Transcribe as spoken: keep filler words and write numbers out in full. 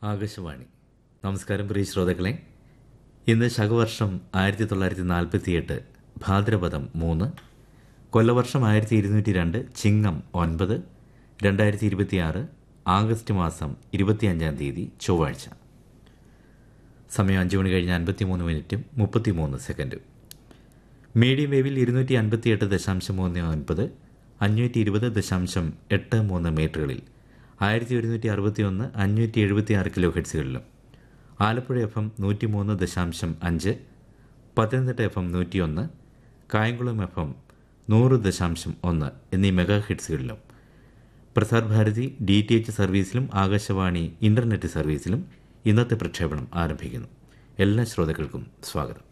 ആകാശവാണി. നമസ്കാരം പ്രിയ ശ്രോതാക്കളെ. ഇന്ന് ശകവർഷം ആയിരത്തി തൊള്ളായിരത്തി നാൽപ്പത്തിയെട്ട് ഭാദ്രപദം മൂന്ന്, കൊല്ലവർഷം ആയിരത്തി ഇരുന്നൂറ്റി രണ്ട്, ചിങ്ങം ഒൻപത്, രണ്ടായിരത്തി ഇരുപത്തിയാറ് ആഗസ്റ്റ് മാസം ഇരുപത്തിയഞ്ചാം തീയതി ചൊവ്വാഴ്ച. സമയം അഞ്ച് മണി കഴിഞ്ഞ് അൻപത്തിമൂന്ന് മിനിറ്റും മുപ്പത്തിമൂന്ന് സെക്കൻഡും. മീഡിയം വേവിൽ ഇരുന്നൂറ്റി അൻപത്തിയെട്ട് ദശാംശം മൂന്ന് ഒൻപത്, അഞ്ഞൂറ്റി ഇരുപത് ദശാംശം എട്ട് മൂന്ന് മീറ്ററുകളിൽ ആയിരത്തി ഒരുന്നൂറ്റി അറുപത്തി ഒന്ന് അഞ്ഞൂറ്റി എഴുപത്തി ആറ് കിലോ ഹെഡ്സുകളിലും, ആലപ്പുഴ എഫ് എം നൂറ്റി മൂന്ന് ദശാംശം അഞ്ച്, പത്തനംതിട്ട എഫ് എം നൂറ്റിയൊന്ന്, കായംകുളം എഫ് എം നൂറ് ദശാംശം ഒന്ന് എന്നീ mega ഹെഡ്സുകളിലും, Prasar Bharati D T H സർവീസിലും Akashvani internet സർവീസിലും ഇന്നത്തെ പ്രക്ഷേപണം ആരംഭിക്കുന്നു. എല്ലാ ശ്രോതാക്കൾക്കും സ്വാഗതം.